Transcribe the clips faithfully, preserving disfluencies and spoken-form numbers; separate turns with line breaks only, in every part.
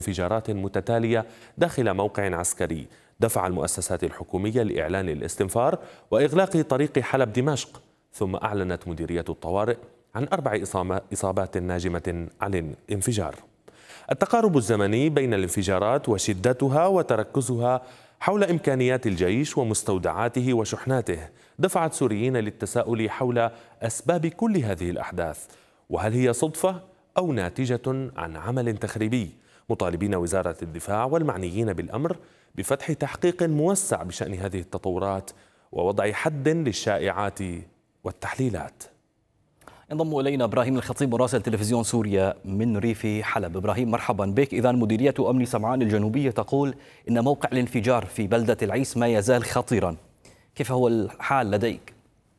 انفجارات متتالية داخل موقع عسكري دفع المؤسسات الحكومية لإعلان الاستنفار وإغلاق طريق حلب دمشق، ثم أعلنت مديرية الطوارئ عن أربع إصابات ناجمة عن الانفجار. التقارب الزمني بين الانفجارات وشدتها وتركزها حول إمكانيات الجيش ومستودعاته وشحناته دفعت سوريين للتساؤل حول أسباب كل هذه الأحداث، وهل هي صدفة أو ناتجة عن عمل تخريبي، مطالبين وزارة الدفاع والمعنيين بالأمر بفتح تحقيق موسع بشأن هذه التطورات ووضع حد للشائعات والتحليلات.
انضم إلينا إبراهيم الخطيب مراسل تلفزيون سوريا من ريف حلب. إبراهيم مرحبا بك. إذا مديرية أمن سمعان الجنوبية تقول إن موقع الانفجار في بلدة العيس ما يزال خطيرا، كيف هو الحال لديك؟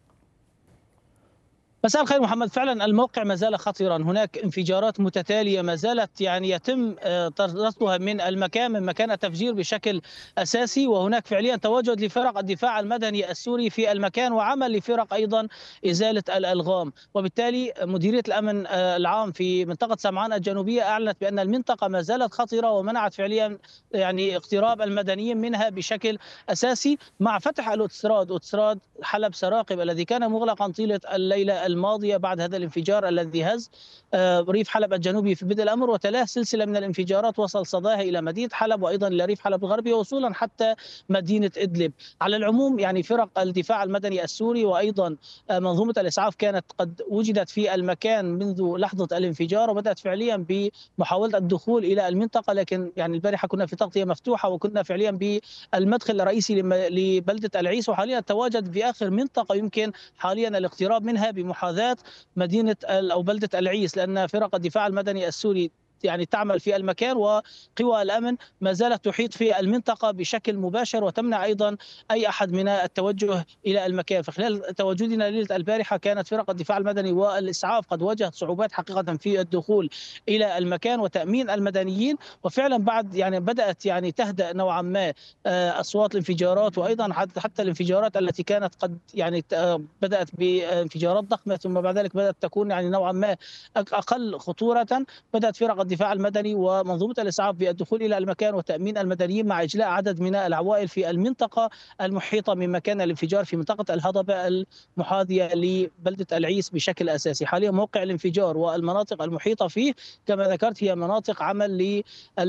مساء الخير محمد. فعلا الموقع ما زال خطيرا، هناك انفجارات متتالية ما زالت يعني يتم رصدها من المكان من مكان التفجير بشكل أساسي، وهناك فعليا تواجد لفرق الدفاع المدني السوري في المكان وعمل لفرق أيضا إزالة الألغام، وبالتالي مديرية الأمن العام في منطقة سمعان الجنوبية أعلنت بأن المنطقة ما زالت خطيرة ومنعت فعليا يعني اقتراب المدنيين منها بشكل أساسي، مع فتح الأوتوستراد أوتوستراد حلب سراقب الذي كان مغلقا طيلة الليلة الماضية بعد هذا الانفجار الذي هز ريف حلب الجنوبي في بدء الأمر، وتلاه سلسلة من الانفجارات وصل صداها إلى مدينة حلب وأيضا إلى ريف حلب الغربي وصولا حتى مدينة إدلب. على العموم يعني فرق الدفاع المدني السوري وأيضا منظومة الإسعاف كانت قد وجدت في المكان منذ لحظة الانفجار وبدأت فعليا بمحاولة الدخول إلى المنطقة، لكن يعني البارحة كنا في تغطية مفتوحة وكنا فعليا بالمدخل الرئيسي لبلدة العيس، وحاليا تواجد في آخر منطقة يمكن حاليا الاقتراب منها بمحاذاة مدينة أو بلدة العيس، لأن فرق الدفاع المدني السوري يعني تعمل في المكان وقوى الأمن ما زالت تحيط في المنطقة بشكل مباشر وتمنع أيضا أي أحد من التوجه إلى المكان. فخلال تواجدنا ليلة البارحة كانت فرق الدفاع المدني والإسعاف قد واجهت صعوبات حقيقة في الدخول إلى المكان وتأمين المدنيين، وفعلا بعد يعني بدأت يعني تهدأ نوعا ما أصوات الانفجارات وأيضا حتى الانفجارات التي كانت قد يعني بدأت بانفجارات ضخمة ثم بعد ذلك بدأت تكون يعني نوعا ما أقل خطورة. بدأت فرق الدفاع المدني ومنظومة الإسعاف بالدخول إلى المكان وتأمين المدنيين مع إجلاء عدد من العوائل في المنطقة المحيطة من مكان الانفجار في منطقة الهضبة المحاذية لبلدة العيس بشكل أساسي. حاليا موقع الانفجار والمناطق المحيطة فيه كما ذكرت هي مناطق عمل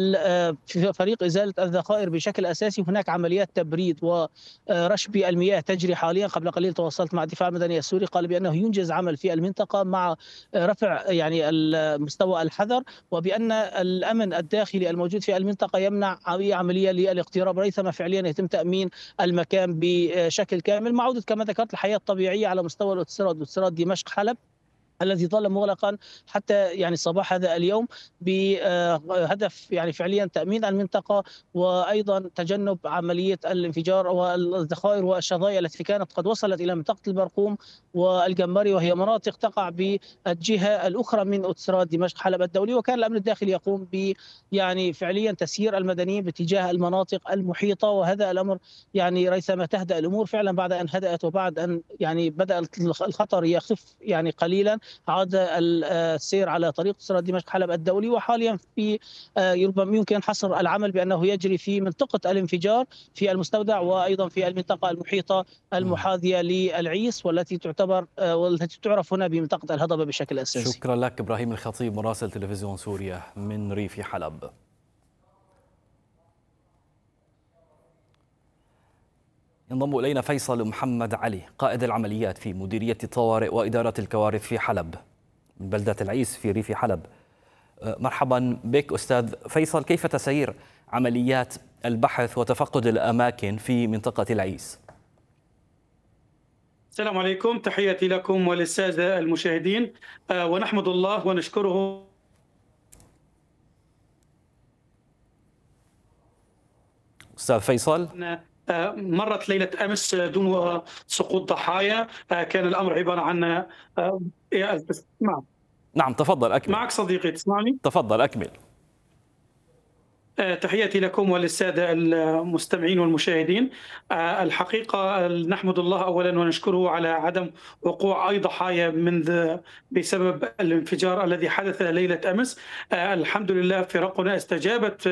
لفريق إزالة الذخائر بشكل أساسي. هناك عمليات تبريد ورشب المياه تجري حاليا. قبل قليل تواصلت مع الدفاع المدني السوري قال بأنه ينجز عمل في المنطقة مع رفع يعني مستوى الحذر، وبأن الأمن الداخلي الموجود في المنطقة يمنع أي عملية للاقتراب ريثما فعليا يتم تأمين المكان بشكل كامل، مع عودة كما ذكرت الحياة الطبيعية على مستوى الأوتوستراد أوتوستراد دمشق حلب الذي ظل مغلقا حتى يعني صباح هذا اليوم بهدف يعني فعليا تأمين المنطقة وأيضا تجنب عملية الانفجار والذخائر والشظايا التي كانت قد وصلت إلى منطقة البرقوم والجمبري، وهي مناطق تقع بالجهة الأخرى من أوتوستراد دمشق حلب الدولي. وكان الأمن الداخلي يقوم ب يعني فعليا تسيير المدنيين باتجاه المناطق المحيطة، وهذا الأمر يعني ريثما تهدأ الأمور فعلا بعد أن هدأت وبعد أن يعني بدأ الخطر يخف يعني قليلا عاد السير على طريق أوتوستراد دمشق حلب الدولي. وحاليا في ربما يمكن حصر العمل بأنه يجري في منطقة الانفجار في المستودع وأيضا في المنطقة المحيطة المحاذية للعيس والتي تعتبر والتي تعرف هنا بمنطقة الهضبة بشكل أساسي.
شكرا لك إبراهيم الخطيب مراسل تلفزيون سوريا من ريف حلب. ينضم إلينا فيصل محمد علي قائد العمليات في مديرية الطوارئ وإدارة الكوارث في حلب من بلدة العيس في ريف حلب. مرحبا بك أستاذ فيصل، كيف تسير عمليات البحث وتفقد الأماكن في منطقة العيس؟
السلام عليكم، تحياتي لكم وللسادة المشاهدين ونحمد الله ونشكره.
أستاذ فيصل،
مرت ليلة أمس دون سقوط ضحايا، كان الأمر عبارة عن
نعم تفضل أكمل.
معك صديقي تسمعني؟
تفضل أكمل.
تحياتي لكم وللسادة المستمعين والمشاهدين. الحقيقة نحمد الله أولا ونشكره على عدم وقوع أي ضحايا منذ بسبب الانفجار الذي حدث ليلة أمس. الحمد لله فرقنا استجابت